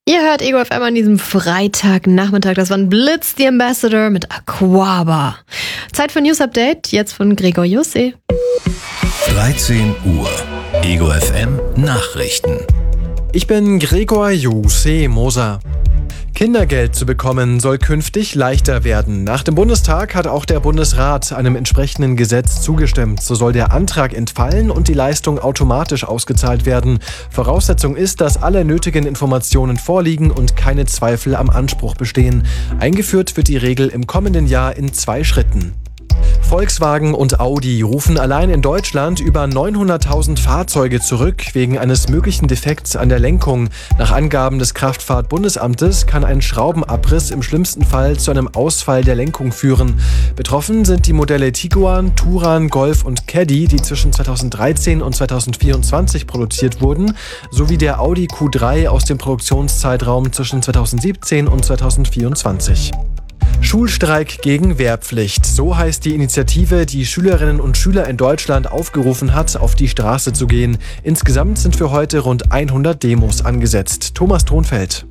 Ihr hört Ego FM an diesem Freitagnachmittag. Das war ein Blitz, the Ambassador mit Aquaba. Zeit für News Update, jetzt von Gregor Jussé. 13 Uhr. Ego FM Nachrichten. Ich bin Gregor Jussé Moser. Kindergeld zu bekommen soll künftig leichter werden. Nach dem Bundestag hat auch der Bundesrat einem entsprechenden Gesetz zugestimmt. So soll der Antrag entfallen und die Leistung automatisch ausgezahlt werden. Voraussetzung ist, dass alle nötigen Informationen vorliegen und keine Zweifel am Anspruch bestehen. Eingeführt wird die Regel im kommenden Jahr in 2 Schritten. Volkswagen und Audi rufen allein in Deutschland über 900.000 Fahrzeuge zurück wegen eines möglichen Defekts an der Lenkung. Nach Angaben des Kraftfahrtbundesamtes kann ein Schraubenabriss im schlimmsten Fall zu einem Ausfall der Lenkung führen. Betroffen sind die Modelle Tiguan, Touran, Golf und Caddy, die zwischen 2013 und 2024 produziert wurden, sowie der Audi Q3 aus dem Produktionszeitraum zwischen 2017 und 2024. Schulstreik gegen Wehrpflicht. So heißt die Initiative, die Schülerinnen und Schüler in Deutschland aufgerufen hat, auf die Straße zu gehen. Insgesamt sind für heute rund 100 Demos angesetzt. Thomas Thonfeld.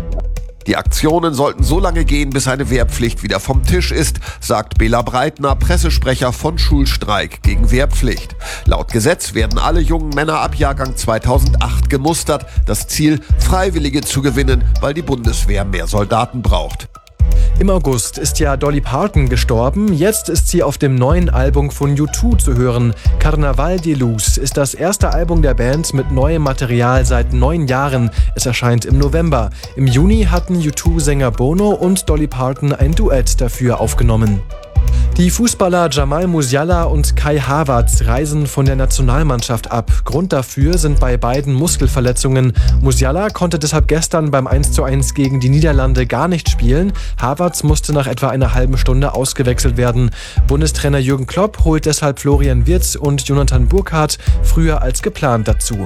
Die Aktionen sollten so lange gehen, bis eine Wehrpflicht wieder vom Tisch ist, sagt Bela Breitner, Pressesprecher von Schulstreik gegen Wehrpflicht. Laut Gesetz werden alle jungen Männer ab Jahrgang 2008 gemustert. Das Ziel, Freiwillige zu gewinnen, weil die Bundeswehr mehr Soldaten braucht. Im August ist ja Dolly Parton gestorben. Jetzt ist sie auf dem neuen Album von U2 zu hören. Carnaval de Luz ist das erste Album der Band mit neuem Material seit 9 Jahren. Es erscheint im November. Im Juni hatten U2-Sänger Bono und Dolly Parton ein Duett dafür aufgenommen. Die Fußballer Jamal Musiala und Kai Havertz reisen von der Nationalmannschaft ab. Grund dafür sind bei beiden Muskelverletzungen. Musiala konnte deshalb gestern beim 1:1 gegen die Niederlande gar nicht spielen. Havertz musste nach etwa einer halben Stunde ausgewechselt werden. Bundestrainer Jürgen Klopp holt deshalb Florian Wirtz und Jonathan Burkhardt früher als geplant dazu.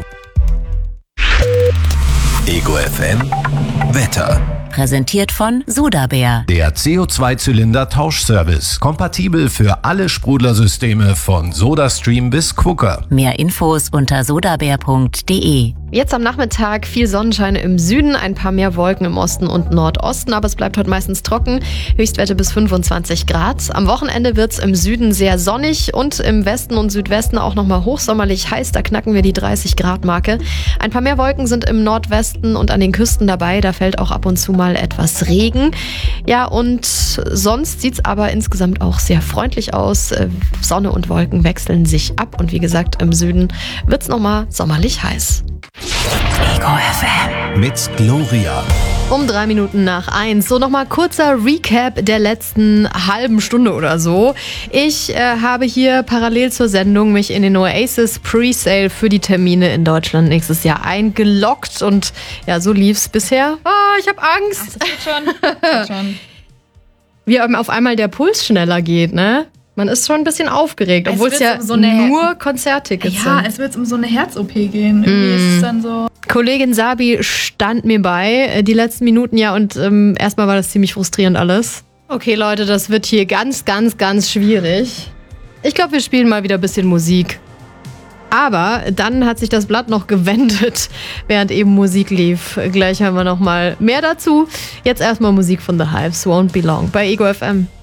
Ego FM Wetter. Präsentiert von Sodabär. Der CO2-Zylinder-Tauschservice. Kompatibel für alle Sprudlersysteme von SodaStream bis Quooker. Mehr Infos unter sodabär.de. Jetzt am Nachmittag viel Sonnenschein im Süden, ein paar mehr Wolken im Osten und Nordosten, aber es bleibt heute meistens trocken. Höchstwerte bis 25 Grad. Am Wochenende wird es im Süden sehr sonnig und im Westen und Südwesten auch nochmal hochsommerlich heiß. Da knacken wir die 30-Grad-Marke. Ein paar mehr Wolken sind im Nordwesten und an den Küsten dabei. Da fällt auch ab und zu mal etwas Regen. Ja, und sonst sieht es aber insgesamt auch sehr freundlich aus. Sonne und Wolken wechseln sich ab und wie gesagt, im Süden wird es nochmal sommerlich heiß. Ego FM. Mit Gloria. Um 1:03. So, nochmal kurzer Recap der letzten halben Stunde oder so. Ich habe hier parallel zur Sendung mich in den Oasis Presale für die Termine in Deutschland nächstes Jahr eingeloggt und ja, so lief's bisher. Oh, ich habe Angst. Das wird schon. Wie auf einmal der Puls schneller geht, ne? Man ist schon ein bisschen aufgeregt, obwohl es ja nur Konzerttickets sind. Ja, es wird um so eine Herz-OP gehen. Irgendwie ist es dann so. Kollegin Sabi stand mir bei die letzten Minuten, ja, und erstmal war das ziemlich frustrierend alles. Okay, Leute, das wird hier ganz, ganz, ganz schwierig. Ich glaube, wir spielen mal wieder ein bisschen Musik. Aber dann hat sich das Blatt noch gewendet, während eben Musik lief. Gleich haben wir noch mal mehr dazu. Jetzt erstmal Musik von The Hives, Won't Be Long bei Ego FM.